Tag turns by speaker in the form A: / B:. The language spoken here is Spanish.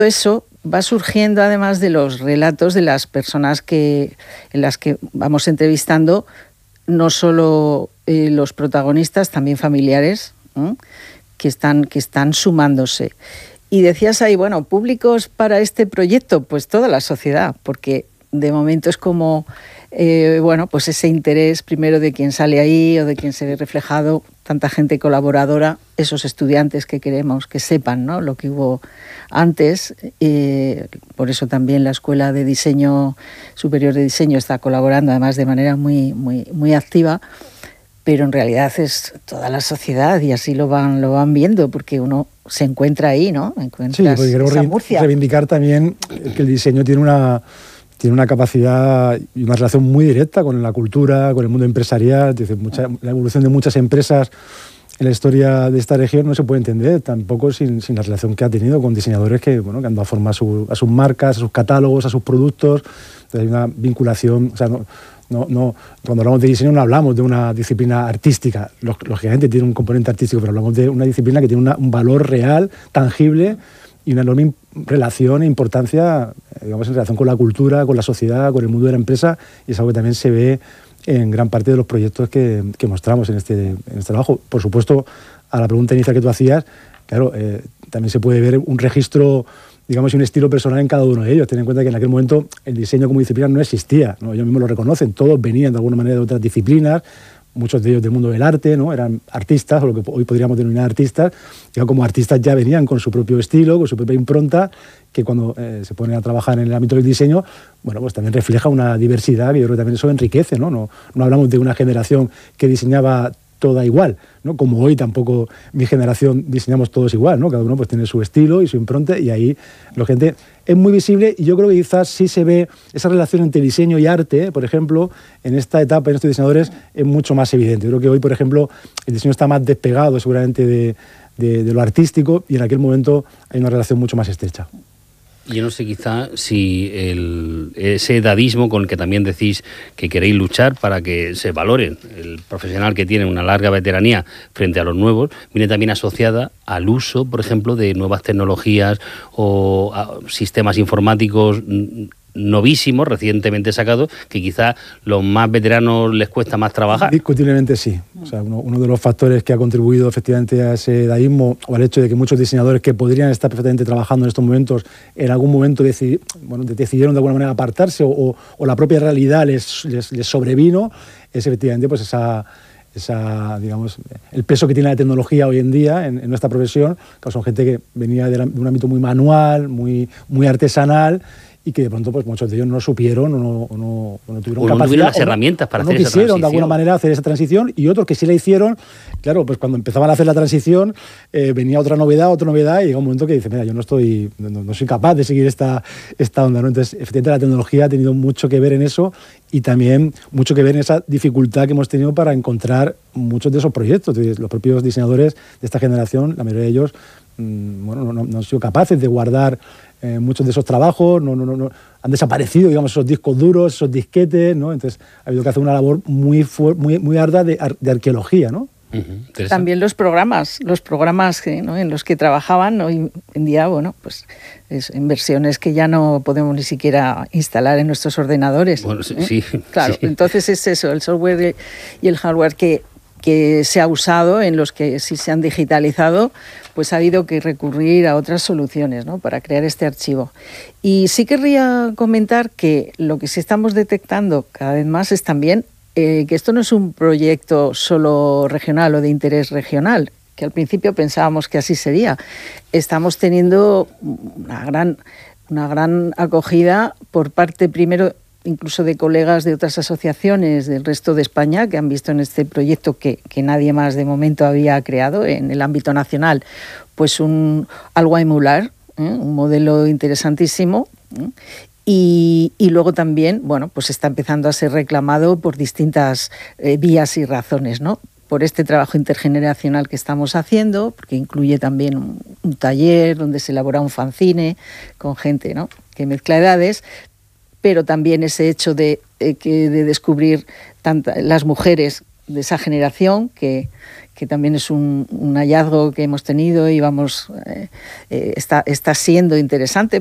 A: eso va surgiendo además de los relatos de las personas en las que vamos entrevistando, no solo los protagonistas, también familiares, que están sumándose. Y decías ahí, bueno, públicos para este proyecto, pues toda la sociedad, porque de momento es como, pues ese interés primero de quien sale ahí o de quien se ve reflejado, tanta gente colaboradora, esos estudiantes que queremos que sepan, ¿no?, lo que hubo antes. Por eso también la Escuela de Diseño Superior de Diseño está colaborando, además de manera muy, muy, muy activa. Pero en realidad es toda la sociedad y así lo van viendo, porque uno se encuentra ahí, ¿no? Encuentras
B: sí, porque queremos reivindicar también que el diseño tiene una capacidad y una relación muy directa con la cultura, con el mundo empresarial. La evolución de muchas empresas en la historia de esta región no se puede entender tampoco sin la relación que ha tenido con diseñadores que han dado forma a sus marcas, a sus catálogos, a sus productos. Entonces hay una vinculación, o sea, no, cuando hablamos de diseño no hablamos de una disciplina artística, lógicamente tiene un componente artístico, pero hablamos de una disciplina que tiene un valor real, tangible y una enorme relación e importancia, digamos, en relación con la cultura, con la sociedad, con el mundo de la empresa, y es algo que también se ve en gran parte de los proyectos que mostramos en este trabajo. Por supuesto, a la pregunta inicial que tú hacías, claro, también se puede ver un registro, digamos, y un estilo personal en cada uno de ellos. Ten en cuenta que en aquel momento el diseño como disciplina no existía, ¿no? Ellos mismos lo reconocen, todos venían de alguna manera de otras disciplinas, muchos de ellos del mundo del arte, ¿no? Eran artistas, o lo que hoy podríamos denominar artistas, y como artistas ya venían con su propio estilo, con su propia impronta, que cuando se ponen a trabajar en el ámbito del diseño, pues también refleja una diversidad que yo creo que también eso enriquece, ¿no? No hablamos de una generación que diseñaba toda igual, ¿no? Como hoy tampoco mi generación diseñamos todos igual, ¿no? Cada uno pues tiene su estilo y su impronta, y ahí la gente es muy visible, y yo creo que quizás sí se ve esa relación entre diseño y arte, por ejemplo, en esta etapa, en estos diseñadores, es mucho más evidente. Yo creo que hoy, por ejemplo, el diseño está más despegado seguramente de lo artístico, y en aquel momento hay una relación mucho más estrecha.
C: Yo no sé quizá si ese edadismo con el que también decís que queréis luchar para que se valoren el profesional que tiene una larga veteranía frente a los nuevos, viene también asociada al uso, por ejemplo, de nuevas tecnologías o sistemas informáticos novísimos, recientemente sacados, que quizás los más veteranos les cuesta más trabajar.
B: Discutiblemente sí. O sea, uno de los factores que ha contribuido efectivamente a ese edadismo, o al hecho de que muchos diseñadores que podrían estar perfectamente trabajando en estos momentos, en algún momento decidieron de alguna manera apartarse, o la propia realidad les sobrevino, es efectivamente pues esa, digamos, el peso que tiene la tecnología hoy en día en nuestra profesión, que son gente que venía de un ámbito muy manual, muy artesanal, y que de pronto pues muchos de ellos no supieron o no tuvieron capacidad,
C: no tuvieron las herramientas para hacer esa transición. No quisieron
B: de alguna manera hacer esa transición, y otros que sí la hicieron. Claro, pues cuando empezaban a hacer la transición venía otra novedad, y llega un momento que dice, mira, yo no soy capaz de seguir esta onda, ¿no? Entonces, efectivamente, la tecnología ha tenido mucho que ver en eso, y también mucho que ver en esa dificultad que hemos tenido para encontrar muchos de esos proyectos. Los propios diseñadores de esta generación, la mayoría de ellos, no han sido capaces de guardar muchos de esos trabajos, han desaparecido, digamos, esos discos duros, esos disquetes, ¿no? Entonces ha habido que hacer una labor muy ardua de arqueología, ¿no?
A: También los programas en los que trabajaban hoy en día, pues en versiones que ya no podemos ni siquiera instalar en nuestros ordenadores.
C: Bueno, sí.
A: Claro, sí. Entonces es eso, el software y el hardware que se ha usado, en los que sí se han digitalizado, pues ha habido que recurrir a otras soluciones, ¿no?, para crear este archivo. Y sí querría comentar que lo que sí estamos detectando cada vez más es también que esto no es un proyecto solo regional o de interés regional, que al principio pensábamos que así sería. Estamos teniendo una gran acogida por parte, primero, incluso de colegas de otras asociaciones del resto de España, que han visto en este proyecto que nadie más de momento había creado en el ámbito nacional, pues algo a emular, un modelo interesantísimo. Y luego también, pues está empezando a ser reclamado por distintas vías y razones, ¿no? Por este trabajo intergeneracional que estamos haciendo, porque incluye también un taller donde se elabora un fanzine con gente, ¿no?, que mezcla edades, pero también ese hecho de descubrir las mujeres de esa generación que que también es un hallazgo que hemos tenido y está siendo interesante